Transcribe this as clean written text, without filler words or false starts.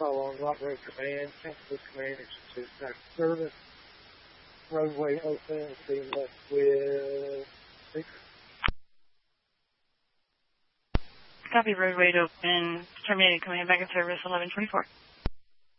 call on Rock Road Command. Cancel command to start service. Roadway open. Be left with 6. Copy, roadway open. Terminated command back in service 1124.